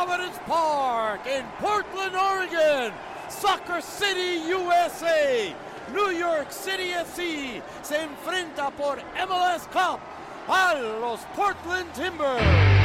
Providence Park in Portland, Oregon. Soccer City, USA. New York City FC se enfrenta por MLS Cup a los Portland Timbers.